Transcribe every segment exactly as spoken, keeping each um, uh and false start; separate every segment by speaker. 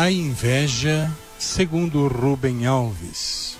Speaker 1: A inveja, segundo Rubem Alves.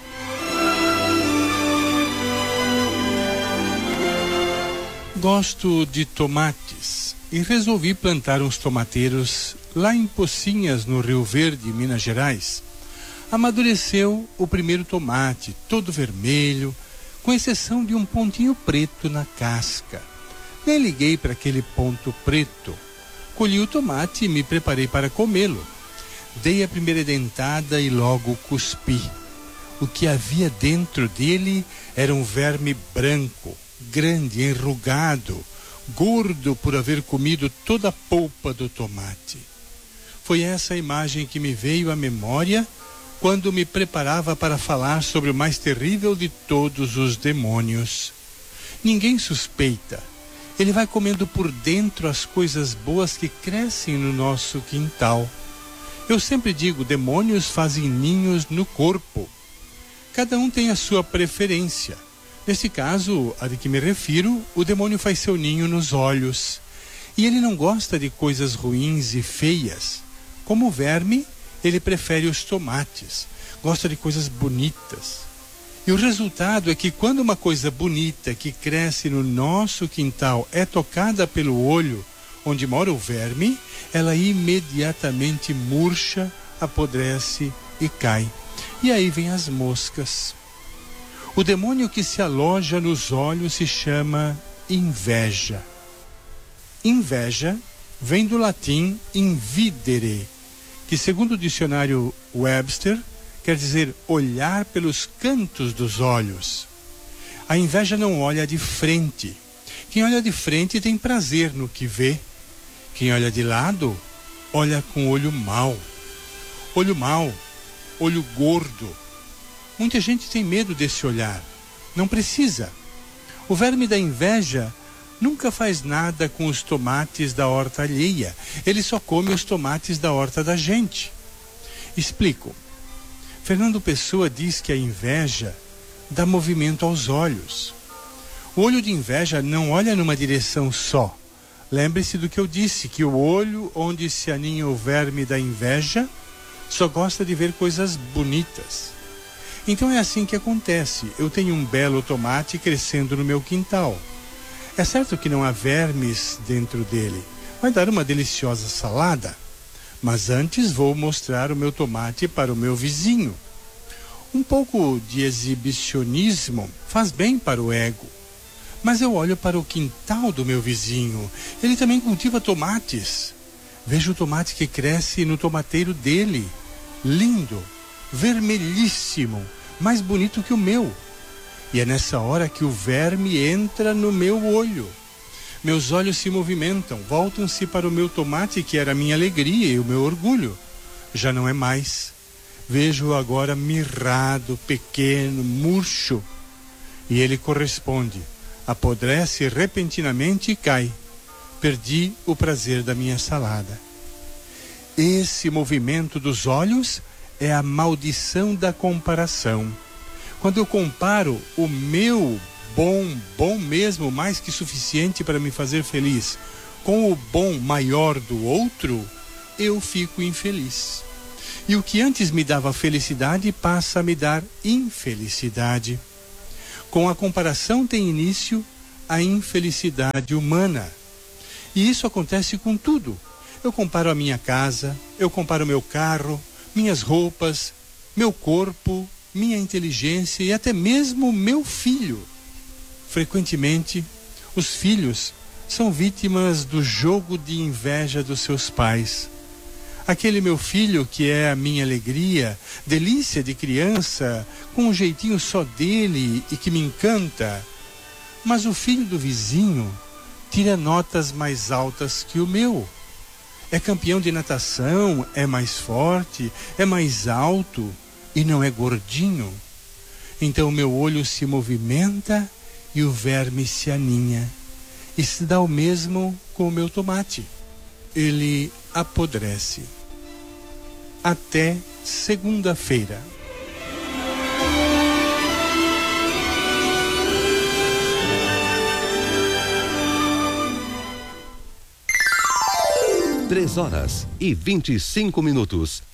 Speaker 1: Gosto de tomates e resolvi plantar uns tomateiros lá em Pocinhas, no Rio Verde, Minas Gerais. Amadureceu o primeiro tomate, todo vermelho, com exceção de um pontinho preto na casca. Nem liguei para aquele ponto preto. Colhi o tomate e me preparei para comê-lo. Dei a primeira dentada e logo cuspi. O que havia dentro dele era um verme branco, grande, enrugado, gordo por haver comido toda a polpa do tomate. Foi essa a imagem que me veio à memória quando me preparava para falar sobre o mais terrível de todos os demônios. Ninguém suspeita. Ele vai comendo por dentro as coisas boas que crescem no nosso quintal. Eu sempre digo, demônios fazem ninhos no corpo. Cada um tem a sua preferência. Nesse caso, a de que me refiro, o demônio faz seu ninho nos olhos. E ele não gosta de coisas ruins e feias. Como o verme, ele prefere os tomates. Gosta de coisas bonitas. E o resultado é que quando uma coisa bonita que cresce no nosso quintal é tocada pelo olho, onde mora o verme, ela imediatamente murcha, apodrece e cai. E aí vem as moscas. O demônio que se aloja nos olhos se chama inveja. Inveja vem do latim invidere, que segundo o dicionário Webster, quer dizer olhar pelos cantos dos olhos. A inveja não olha de frente. Quem olha de frente tem prazer no que vê. Quem olha de lado, olha com olho mau. Olho mau, olho gordo. Muita gente tem medo desse olhar. Não precisa. O verme da inveja nunca faz nada com os tomates da horta alheia. Ele só come os tomates da horta da gente. Explico. Fernando Pessoa diz que a inveja dá movimento aos olhos. O olho de inveja não olha numa direção só. Lembre-se do que eu disse, que o olho onde se aninha o verme da inveja só gosta de ver coisas bonitas. Então é assim que acontece. Eu tenho um belo tomate crescendo no meu quintal. É certo que não há vermes dentro dele. Vai dar uma deliciosa salada. Mas antes vou mostrar o meu tomate para o meu vizinho. Um pouco de exibicionismo faz bem para o ego. Mas eu olho para o quintal do meu vizinho. Ele também cultiva tomates. Vejo o tomate que cresce no tomateiro dele. Lindo, vermelhíssimo, mais bonito que o meu. E é nessa hora que o verme entra no meu olho. Meus olhos se movimentam, voltam-se para o meu tomate, que era a minha alegria e o meu orgulho. Já não é mais. Vejo-o agora mirrado, pequeno, murcho. E ele corresponde. Apodrece repentinamente e cai. Perdi o prazer da minha salada. Esse movimento dos olhos é a maldição da comparação. Quando eu comparo o meu bom, bom mesmo, mais que suficiente para me fazer feliz, com o bom maior do outro, eu fico infeliz. E o que antes me dava felicidade passa a me dar infelicidade. Com a comparação tem início a infelicidade humana. E isso acontece com tudo. Eu comparo a minha casa, eu comparo meu carro, minhas roupas, meu corpo, minha inteligência e até mesmo meu filho. Frequentemente, os filhos são vítimas do jogo de inveja dos seus pais. Aquele meu filho que é a minha alegria, delícia de criança, com um jeitinho só dele e que me encanta. Mas o filho do vizinho tira notas mais altas que o meu. É campeão de natação, é mais forte, é mais alto e não é gordinho. Então o meu olho se movimenta e o verme se aninha. E se dá o mesmo com o meu tomate. Ele apodrece. Até segunda-feira.
Speaker 2: Três horas e vinte e cinco minutos.